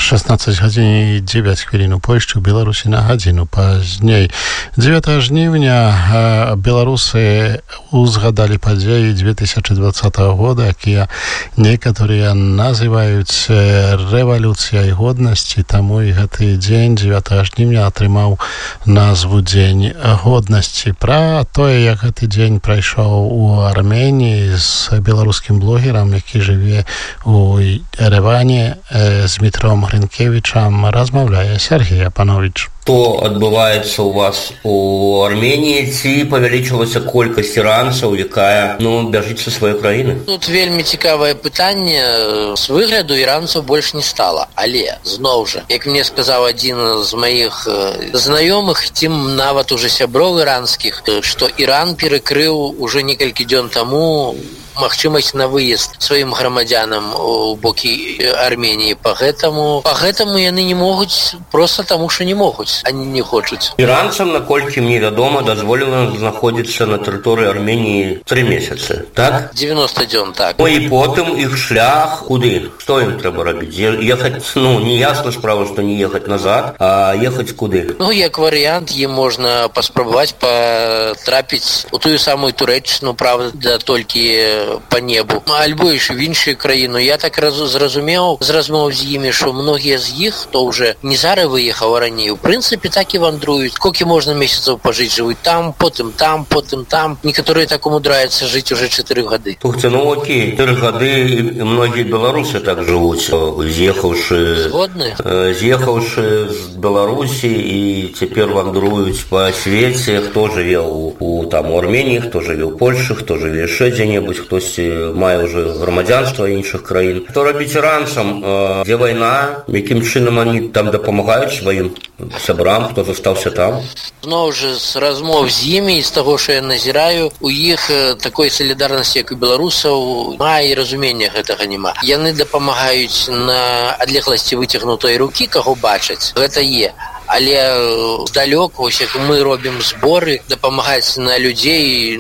16 гадзін і 9 хвілін у Польшчы, у Беларусі на гадзіну пазней. 9 жніўня беларусы узгадалі падзеі 2020 года, якія некаторыя называюць рэвалюцыяй годнасці, таму і гэты дзень 9 жніўня атрымаў назву Дзень годнасці. Пра тое, як гэты дзень прайшоў у Арменіі з беларускім блогерам, які жыве у Ереване, з Дмитром Гринкевичем размаўляе Сергей Апанович. Што адбываецца у вас у Арменіі, ці павялічылася колькасць іранцаў, якая бяжыць са сваёй краіны? Тут вельмі цікавае пытанне. З выгляду іранцаў больш не стала, але зноў жа, як мне сказаў адзін з маіх знаёмых, ці нават уже сяброў іранскіх, што Іран перакрыў уже некалькі дзён таму магчымасць на выезд сваім грамадзянам у бокі Арменіі. Пагэтаму яны не могуць, проста таму, што не могуць, они не хочуць. Іранцам, наколькі мне вядома, дазволена знаходзіцца на тэрыторыі Арменіі 3 месяцы, так? 90 дзён, так. І потым іх шлях куды? Што ім трэба рабіць? Ехаць, не ясна справа, што не ехаць назад, а ехаць куды? Як варыянт, ім можна паспрабаваць патрапіць у тую самую Турэччыну, правда, толькі по небу, альбо і в іншую краіну. Я так зразумеў з размоў з імі, што многія з іх, хто ўжо не зараз выехаў, а раней, у прынцыпе, так і вандруюць. Колькі можна месяцаў пажыць, жывуць там, потым там. Некаторыя так умудраюцца жыць уже 4 гады. Слухайте, окей, 4 гады і многія беларусы так жывуць, з'ехаўшы з Беларусі і цяпер вандруюць па свеце. Хто жыве у Арменіі, хто жыве ў Польшчы, хто жыве яшчэ дзе-небудзь, хтосьці мае ўжо грамадзянства іншых краін. Што рабіць іранцам? Дзе вайна? Якім чынам они там дапамагаюць сваім сябрам, хто застаўся там? Зноў жа, з размоў з імі і з таго, што я назіраю, у іх такой салідарнасці, як у беларусаў, і разумення гэтага няма. Яны дапамагаюць на адлегласці выцягнутай рукі, каго бачаць, гэта але здалёк, вось як мы робім зборы, дапамагаць на людзей,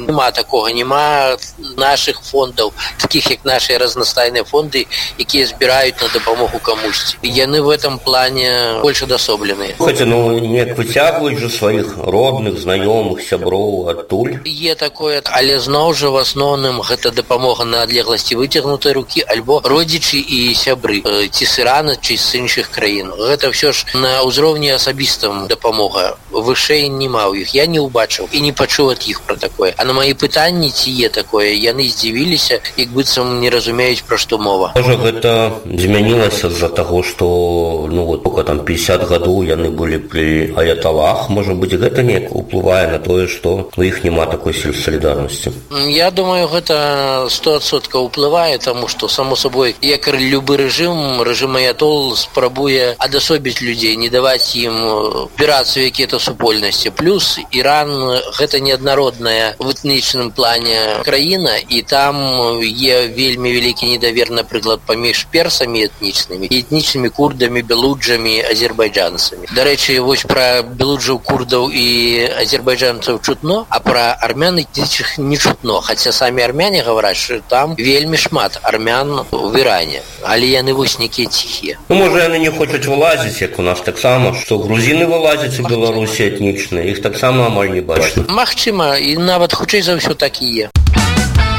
няма нашых фондаў, такіх як нашыя разнастайныя фонды, якія збіраюць на дапамогу камусьці. Яны в этом плане больш адасобленыя. Хаця, неяк выцягваюць жа сваіх родных, знаёмых, сяброў адтуль. Такое, але зноў жа в асноўным гэта дапамога на адлегласці выцягнутай рукі, альбо родзічы і сябры, ці з Ірана, ці з іншых краін. Гэта ўсё ж на ўзроўні асабістым дапамога. Вышэй няма ў іх. Я не ўбачыў і не пачуў ад іх пра такое. А на маі пытанні, ці такое, яны здзівіліся, як быццам не разумеюць, пра што мова. Можа, гэта змянілася з-за таго, што только там 50 гадоў яны былі пры аяталах. Можа быць, гэта неяк уплывае на тое, што у іх няма такой солідарнасці. Я думаю, гэта 100% уплывае, таму што, само собой, як любы рэжым аятол спрабуе адасобіць людзей, не даваць ім збірацца ў якія-то супольнасці. Плюс Іран гэта неаднародная в этнічным плане краіна, і там вельмі вялікі недавер, напрыклад, паміж персамі этнічнымі і этнічнымі курдамі, белуджамі, азербайджанцамі. Дарэчы, вось пра белуджаў, курдаў і азербайджанцаў чутно, а пра армян этнічных не чутно. Хаця самі армяне гавараць, што там вельмі шмат армян в Іране, але яны вось некія ціхія. Можа, яны не хочуць вылазіць, як у нас таксама, што грузіны вылазяць у Беларусі этнічныя, іх таксама амаль не бачна. Магчыма, і нават хутчэй за ўсё так і